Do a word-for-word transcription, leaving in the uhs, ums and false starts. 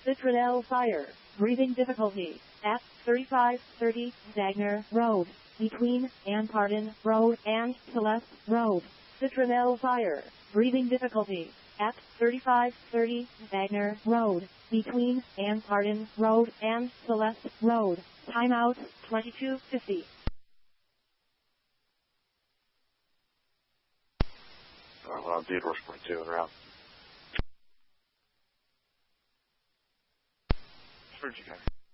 Citronelle Fire. Breathing difficulty. At thirty-five thirty Dagner Road. Between Ann Pardon Road and Celeste Road. Citronelle Fire. Breathing difficulty. At thirty-five thirty Dagner Road. Between Ann Pardon Road and Celeste Road. Timeout twenty-two fifty. Well, Theodore point two en route. Where'd you go?